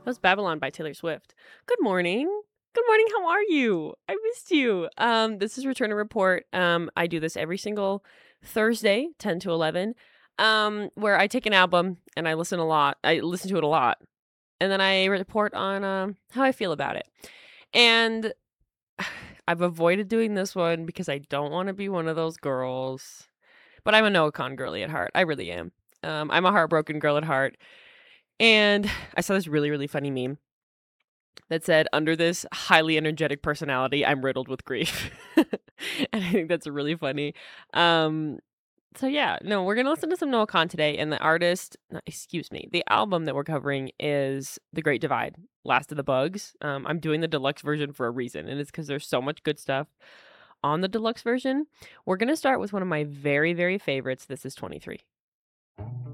That was Babylon by Taylor Swift. Good morning. Good morning. How are you? I missed you. This is Return to Report. I do this every single Thursday, 10 to 11, where I take an album and I listen a lot. I listen to it a lot. And then I report on how I feel about it. And I've avoided doing this one because I don't want to be one of those girls. But I'm a Noah Khan girly at heart. I really am. I'm a heartbroken girl at heart. And I saw this really, really funny meme that said, "Under this highly energetic personality, I'm riddled with grief." And I think that's really funny. Um, so yeah, no, we're gonna listen to some Noah Khan today, and the artist no, excuse me, the album that we're covering is The Great Divide, Last of the Bugs. I'm doing the deluxe version for a reason, and it's because there's so much good stuff on the deluxe version. We're gonna start with one of my very, very favorites. This is 23.